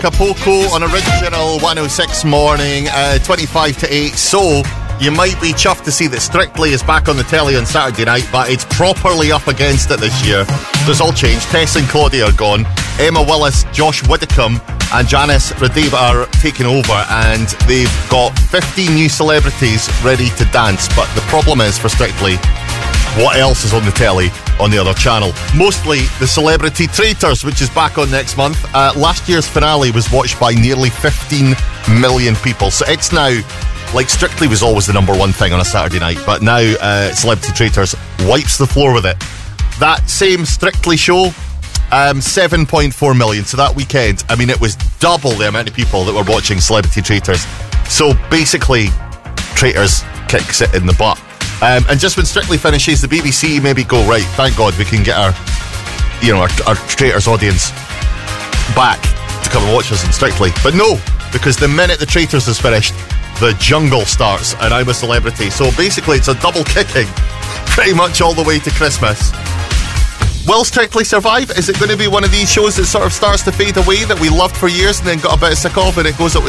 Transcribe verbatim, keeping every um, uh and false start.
Acapulco on Original one oh six morning, uh, twenty-five to eight. So you might be chuffed to see that Strictly is back on the telly on Saturday night, but it's properly up against it this year. There's all changed. Tess and Claudia are gone. Emma Willis, Josh Widdicombe and Janice Radebe are taking over, and they've got fifteen new celebrities ready to dance. But the problem is for Strictly, what else is on the telly on the other channel? Mostly the Celebrity Traitors, which is back on next month. Uh, last year's finale was watched by nearly fifteen million people. So it's now, like Strictly was always the number one thing on a Saturday night, but now uh, Celebrity Traitors wipes the floor with it. That same Strictly show, um, seven point four million. So that weekend, I mean, it was double the amount of people that were watching Celebrity Traitors. So basically, Traitors kicks it in the butt. Um, and just when Strictly finishes, the B B C maybe go, right, thank God we can get our, you know, our, our Traitors audience back to come and watch us in Strictly. But no, because the minute the Traitors is finished, the jungle starts and I'm a Celebrity. So basically it's a double kicking pretty much all the way to Christmas. Will Strictly survive? Is it going to be one of these shows that sort of starts to fade away that we loved for years and then got a bit sick of and it goes up with